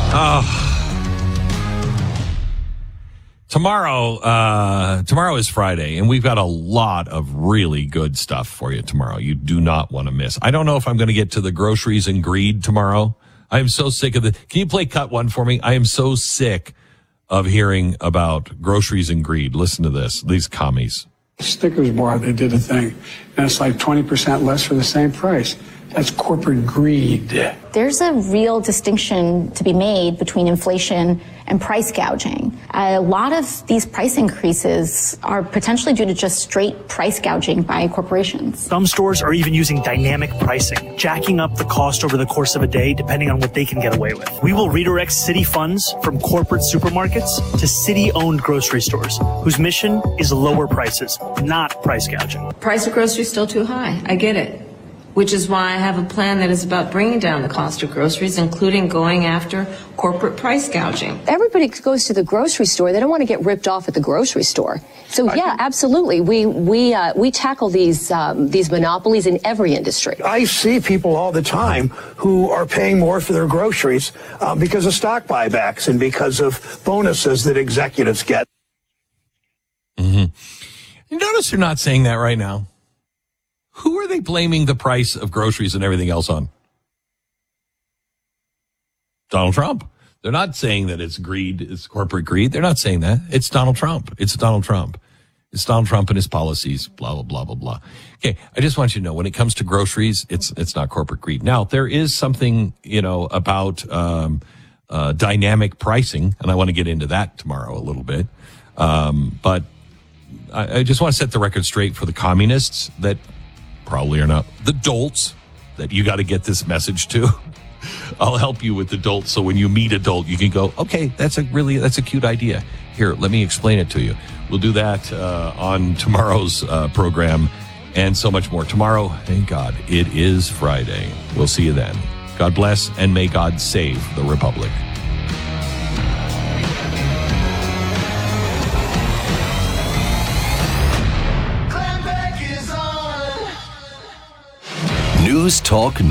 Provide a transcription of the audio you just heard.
Tomorrow is Friday, and we've got a lot of really good stuff for you tomorrow. You do not want to miss. I don't know if I'm going to get to the groceries and greed tomorrow. I am so sick of it. Can you play cut one for me? I am so sick of hearing about groceries and greed. Listen to this. These commies. Snickers bar, they did a thing, and it's like 20% less for the same price. That's corporate greed. There's a real distinction to be made between inflation and price gouging. A lot of these price increases are potentially due to just straight price gouging by corporations. Some stores are even using dynamic pricing, jacking up the cost over the course of a day depending on what they can get away with. We will redirect city funds from corporate supermarkets to city-owned grocery stores, whose mission is lower prices, not price gouging. Price of groceries still too high. I get it. Which is why I have a plan that is about bringing down the cost of groceries, including going after corporate price gouging. Everybody goes to the grocery store. They don't want to get ripped off at the grocery store. So yeah, absolutely. We tackle these monopolies in every industry. I see people all the time who are paying more for their groceries because of stock buybacks and because of bonuses that executives get. Mm-hmm. You notice they're not saying that right now. Who are they blaming the price of groceries and everything else on? Donald Trump. They're not saying that it's greed, it's corporate greed. They're not saying that. It's Donald Trump. It's Donald Trump. It's Donald Trump and his policies, blah, blah, blah, blah, blah. Okay, I just want you to know, when it comes to groceries, it's not corporate greed. Now, there is something, about dynamic pricing, and I want to get into that tomorrow a little bit. But I just want to set the record straight for the communists that probably are not, the dolts that you got to get this message to. I'll help you with the dolts, so when you meet a dolt, you can go, okay, that's a cute idea. Here, let me explain it to you. We'll do that on tomorrow's program and so much more. Tomorrow, thank God, it is Friday. We'll see you then. God bless, and may God save the Republic. News Talk